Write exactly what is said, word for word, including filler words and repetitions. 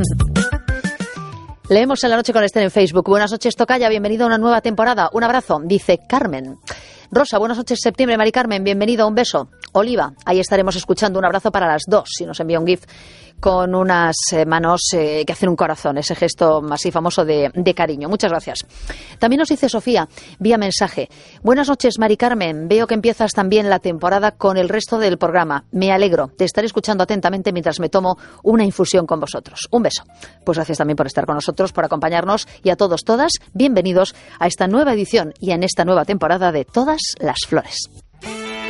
Leemos en La Noche con Esther en Facebook. Buenas noches, Tocaya, bienvenido a una nueva temporada. Un abrazo, dice Carmen. Rosa, buenas noches, septiembre. Mari Carmen, bienvenido, un beso. Oliva, ahí estaremos escuchando. Un abrazo para las dos. Y nos envía un GIF con unas eh, manos eh, que hacen un corazón, ese gesto así famoso de, de cariño. Muchas gracias. También nos dice Sofía, vía mensaje. Buenas noches, Mari Carmen. Veo que empiezas también la temporada con el resto del programa. Me alegro de estar escuchando atentamente mientras me tomo una infusión con vosotros. Un beso. Pues gracias también por estar con nosotros, por acompañarnos, y a todos, todas, bienvenidos a esta nueva edición y en esta nueva temporada de Todas las Flores.